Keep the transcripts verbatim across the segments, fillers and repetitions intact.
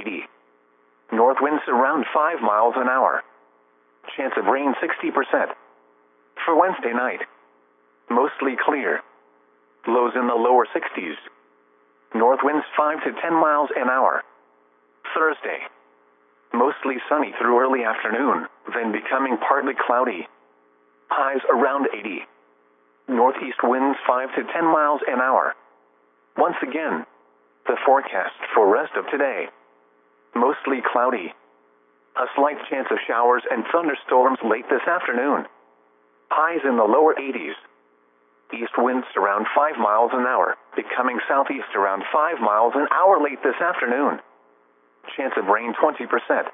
eighty. North winds around five miles an hour. Chance of rain sixty percent. For Wednesday night, mostly clear. Lows in the lower sixties. North winds five to ten miles an hour. Thursday, mostly sunny through early afternoon, then becoming partly cloudy. Highs around eighty. Northeast winds five to ten miles an hour. Once again, the forecast for rest of today. Mostly cloudy. A slight chance of showers and thunderstorms late this afternoon. Highs in the lower eighties. East winds around five miles an hour, becoming southeast around five miles an hour late this afternoon. Chance of rain twenty percent.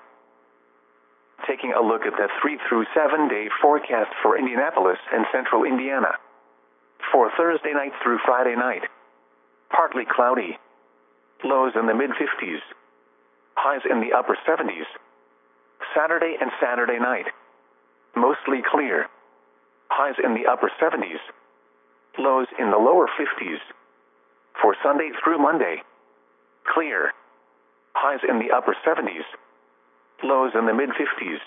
Taking a look at the three through seven day forecast for Indianapolis and central Indiana. For Thursday night through Friday night, partly cloudy. Lows in the mid fifties. Highs in the upper seventies. Saturday and Saturday night, mostly clear. Highs in the upper seventies. Lows in the lower fifties. For Sunday through Monday, clear. Highs in the upper seventies. Lows in the mid fifties.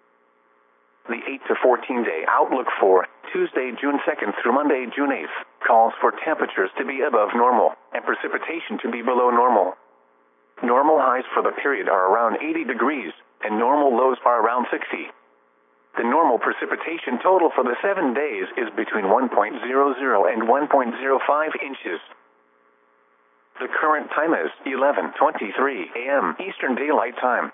The eight to fourteen day outlook for Tuesday, June second through Monday, June eighth, calls for temperatures to be above normal and precipitation to be below normal. Normal highs for the period are around eighty degrees, and normal lows are around sixty. The normal precipitation total for the seven days is between one point zero zero and one point zero five inches. The current time is eleven twenty-three a m Eastern Daylight Time.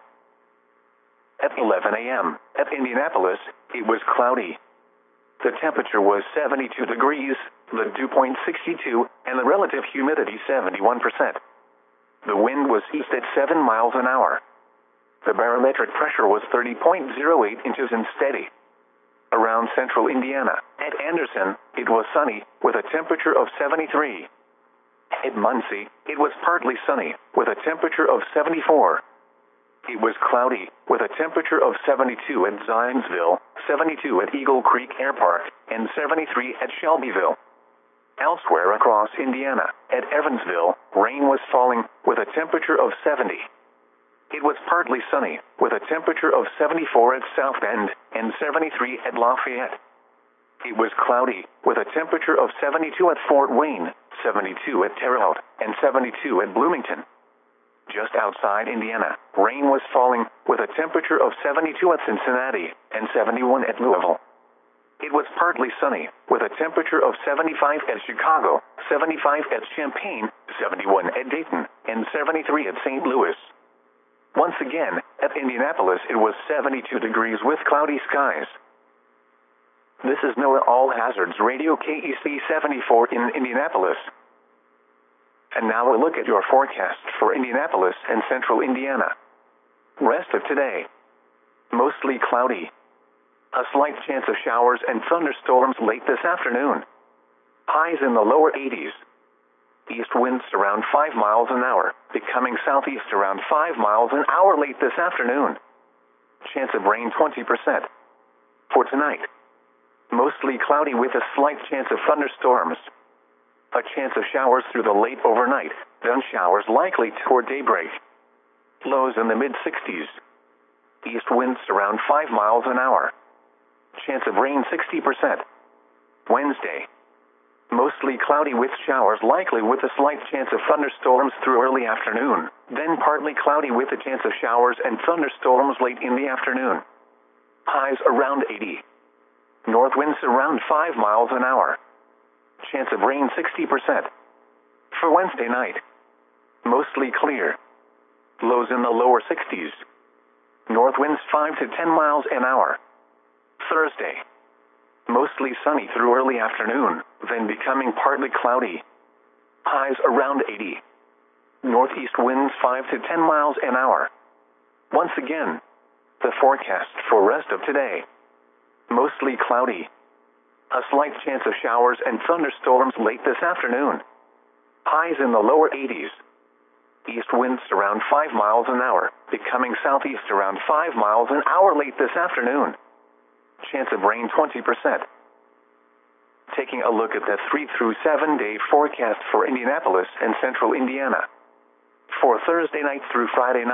At eleven a m at Indianapolis, it was cloudy. The temperature was seventy-two degrees, the dew point sixty-two, and the relative humidity seventy-one percent. The wind was east at seven miles an hour. The barometric pressure was thirty point zero eight inches and steady. Around central Indiana, at Anderson, it was sunny, with a temperature of seventy-three. At Muncie, it was partly sunny, with a temperature of seventy-four. It was cloudy, with a temperature of seventy-two at Zionsville, seventy-two at Eagle Creek Air Park, and seventy-three at Shelbyville. Elsewhere across Indiana, at Evansville, rain was falling, with a temperature of seventy. It was partly sunny, with a temperature of seventy-four at South Bend, and seventy-three at Lafayette. It was cloudy, with a temperature of seventy-two at Fort Wayne, seventy-two at Terre Haute, and seventy-two at Bloomington. Just outside Indiana, rain was falling, with a temperature of seventy-two at Cincinnati, and seventy-one at Louisville. It was partly sunny, with a temperature of seventy-five at Chicago, seventy-five at Champaign, seventy-one at Dayton, and seventy-three at Saint Louis. Once again, at Indianapolis it was seventy-two degrees with cloudy skies. This is NOAA All Hazards Radio K E C seventy-four in Indianapolis. And now a look at your forecast for Indianapolis and central Indiana. Rest of today. Mostly cloudy. A slight chance of showers and thunderstorms late this afternoon. Highs in the lower eighties. East winds around five miles an hour, becoming southeast around five miles an hour late this afternoon. Chance of rain twenty percent. For tonight, mostly cloudy with a slight chance of thunderstorms. A chance of showers through the late overnight, then showers likely toward daybreak. Lows in the mid sixties. East winds around five miles an hour. Chance of rain sixty percent. Wednesday, mostly cloudy with showers likely with a slight chance of thunderstorms through early afternoon, then partly cloudy with a chance of showers and thunderstorms late in the afternoon. Highs around eighty. North winds around five miles an hour. Chance of rain sixty percent. For Wednesday night, mostly clear. Lows in the lower sixties. North winds five to ten miles an hour. Thursday, mostly sunny through early afternoon, then becoming partly cloudy. Highs around eighty. Northeast winds five to ten miles an hour. Once again, the forecast for rest of today. Mostly cloudy. A slight chance of showers and thunderstorms late this afternoon. Highs in the lower eighties. East winds around five miles an hour, becoming southeast around five miles an hour late this afternoon. Chance of rain twenty percent. Taking a look at the three through seven day forecast for Indianapolis and central Indiana. For Thursday night through Friday night.